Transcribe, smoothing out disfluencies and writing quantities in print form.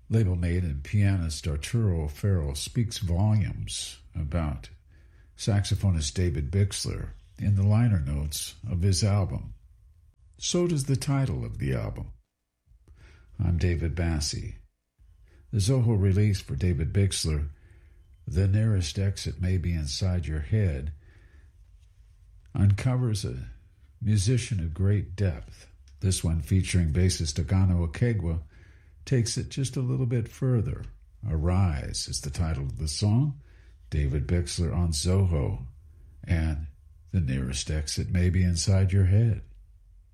Label mate and pianist Arturo Farrell speaks volumes about saxophonist David Bixler in the liner notes of his album. So does the title of the album. I'm David Bassi. The Zoho release for David Bixler, The Nearest Exit May Be Inside Your Head, uncovers a musician of great depth. This one, featuring bassist Agano Okegwa, takes it just a little bit further. Arise is the title of the song. David Bixler on Zoho, and The Nearest Exit May Be Inside Your Head.